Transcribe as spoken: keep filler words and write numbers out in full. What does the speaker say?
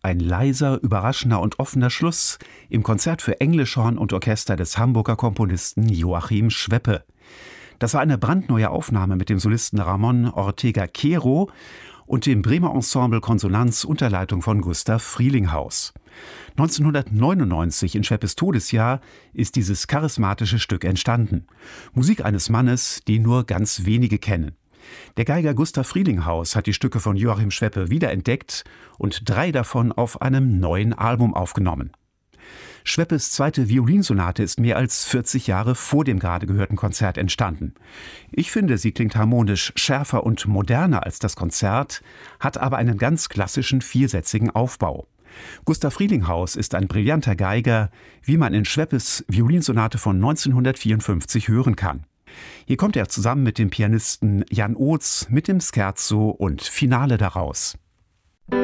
Ein leiser, überraschender und offener Schluss im Konzert für Englischhorn und Orchester des Hamburger Komponisten Joachim Schweppe. Das war eine brandneue Aufnahme mit dem Solisten Ramon Ortega Quero und dem Bremer Ensemble Konsonanz unter Leitung von Gustav Frielinghaus. neunzehnhundertneunundneunzig, in Schweppes Todesjahr, ist dieses charismatische Stück entstanden. Musik eines Mannes, den nur ganz wenige kennen. Der Geiger Gustav Frielinghaus hat die Stücke von Joachim Schweppe wiederentdeckt und drei davon auf einem neuen Album aufgenommen. Schweppes zweite Violinsonate ist mehr als vierzig Jahre vor dem gerade gehörten Konzert entstanden. Ich finde, sie klingt harmonisch schärfer und moderner als das Konzert, hat aber einen ganz klassischen viersätzigen Aufbau. Gustav Frielinghaus ist ein brillanter Geiger, wie man in Schweppes Violinsonate von neunzehnhundertvierundfünfzig hören kann. Hier kommt er zusammen mit dem Pianisten Jan Oz mit dem Scherzo und Finale daraus.